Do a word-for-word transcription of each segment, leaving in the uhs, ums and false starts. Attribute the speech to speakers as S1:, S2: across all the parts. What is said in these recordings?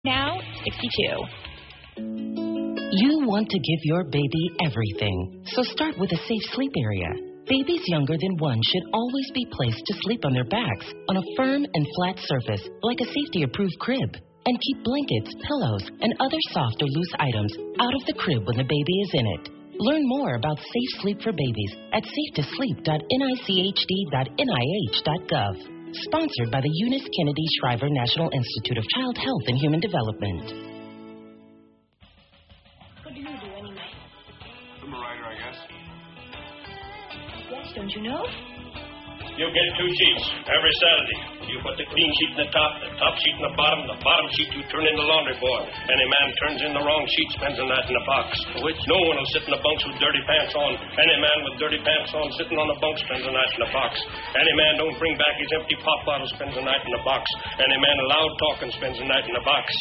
S1: Now, sixty-two.
S2: You want to give your baby everything, so start with a safe sleep area. Babies younger than one should always be placed to sleep on their backs on a firm and flat surface like a safety-approved crib. And keep blankets, pillows, and other soft or loose items out of the crib when the baby is in it. Learn more about safe sleep for babies at safe to sleep dot nichd dot N I H dot gov. Sponsored by the Eunice Kennedy Shriver National Institute of Child Health and Human Development.
S1: What do you do anyway?
S3: I'm a writer, I guess.
S1: Yes, don't you know?
S4: You get two sheets every Saturday. You put the clean sheet in the top, the top sheet in the bottom, the bottom sheet you turn in the laundry board. Any man turns in the wrong sheet spends the night in a box. Which no one will sit in the bunks with dirty pants on. Any man with dirty pants on sitting on the bunk spends the night in a box. Any man don't bring back his empty pop bottle spends the night in a box. Any man loud talking spends the night in a box.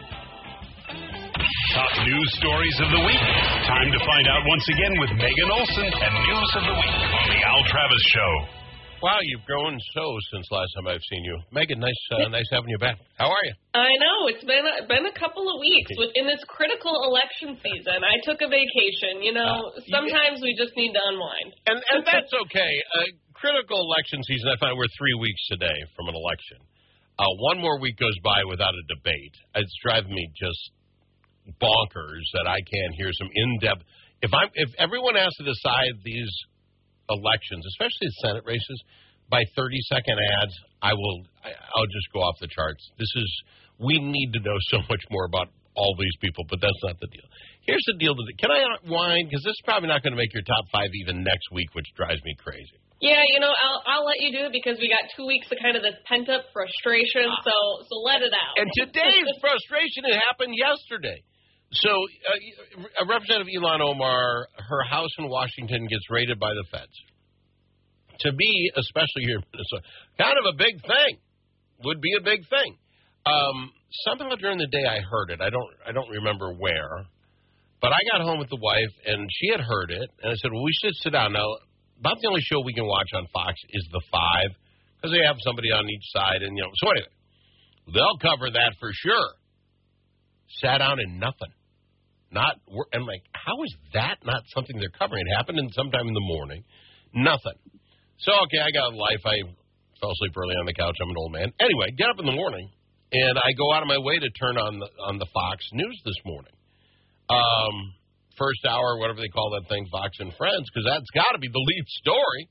S5: Top news stories of the week. Time to find out once again with Megan Olson and News of the Week on The Al Travis Show.
S6: Wow, you've grown so since last time I've seen you. Megan, nice uh, nice having you back. How are you?
S7: I know. It's been a, been a couple of weeks. In this critical election season, I took a vacation. You know, uh, sometimes yeah. we just need to unwind.
S6: And, and that's okay. Uh, critical election season, I find we're three weeks today from an election. Uh, one more week goes by without a debate. It's driving me just bonkers that I can't hear some in-depth. If I'm, if everyone has to decide these elections, especially the Senate races, by thirty-second ads, I will. I, I'll just go off the charts. This is. We need to know so much more about all these people, but that's not the deal. Here's the deal. Can I whine? Because this is probably not going to make your top five even next week, which drives me crazy.
S7: Yeah, you know, I'll I'll let you do it because we got two weeks of kind of this pent up frustration. So so let it out.
S6: And today's frustration, it happened yesterday. So, uh, Representative Ilhan Omar, her house in Washington gets raided by the feds. To me, especially here in Minnesota, kind of a big thing. Would be a big thing. Um, somehow during the day I heard it. I don't I don't remember where. But I got home with the wife, and she had heard it. And I said, well, we should sit down. Now, about the only show we can watch on Fox is The Five, because they have somebody on each side. And, you know, so anyway, they'll cover that for sure. Sat down and nothing. Not, I'm like, how is that not something they're covering? It happened in sometime in the morning. Nothing. So, okay, I got a life. I fell asleep early on the couch. I'm an old man. Anyway, get up in the morning, and I go out of my way to turn on the, on the Fox News this morning. Um, first hour, whatever they call that thing, Fox and Friends, because that's got to be the lead story.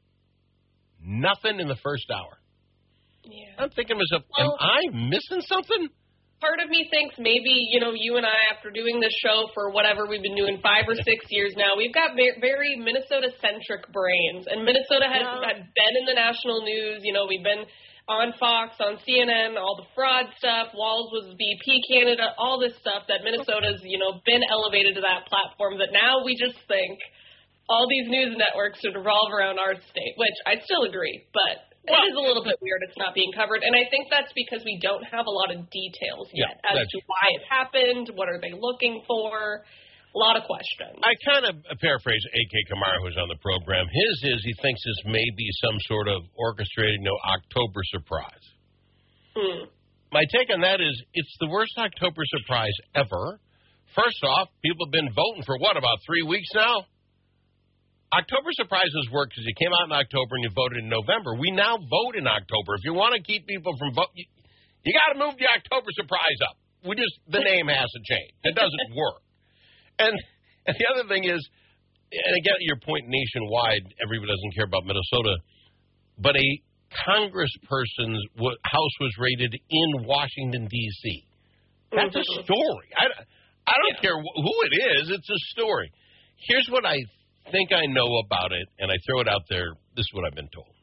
S6: Nothing in the first hour.
S7: Yeah.
S6: I'm thinking to myself,
S7: well,
S6: am I missing something?
S7: Part of me thinks maybe, you know, you and I, after doing this show for whatever we've been doing five or six years now, we've got very Minnesota-centric brains. And Minnesota has yeah. been in the national news. You know, we've been on Fox, on C N N, all the fraud stuff. Walz was V P candidate, all this stuff that Minnesota's, you know, been elevated to that platform that now we just think all these news networks should revolve around our state, which I still agree, but well, it is a little bit weird it's not being covered, and I think that's because we don't have a lot of details yet
S6: yeah,
S7: as to why it happened, what are they looking for, a lot of questions.
S6: I kind of paraphrase A K Kamara, who's on the program. His is he thinks this may be some sort of orchestrated, you know, October surprise.
S7: Hmm.
S6: My take on that is it's the worst October surprise ever. First off, people have been voting for, what, about three weeks now? October surprises work because you came out in October and you voted in November. We now vote in October. If you want to keep people from voting, you, you got to move the October surprise up. We just the name has to change. It doesn't work. And and the other thing is, and again, your point nationwide, everybody doesn't care about Minnesota, but a congressperson's house was raided in Washington, D C That's a story. I, I don't yeah. care who it is. It's a story. Here's what I think I know about it, and I throw it out there. This is what I've been told.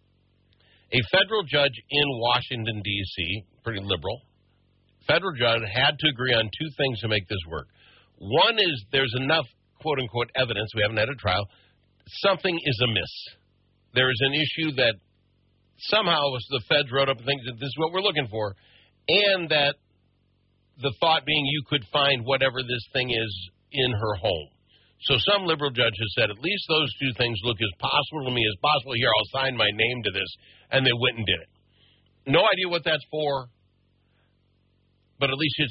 S6: A federal judge in Washington, D C, pretty liberal, federal judge had to agree on two things to make this work. One is there's enough, quote-unquote, evidence, we haven't had a trial, something is amiss. There is an issue that somehow the feds wrote up and think that this is what we're looking for, and that the thought being you could find whatever this thing is in her home. So some liberal judge has said, at least those two things look as possible to me as possible. Here, I'll sign my name to this. And they went and did it. No idea what that's for, but at least it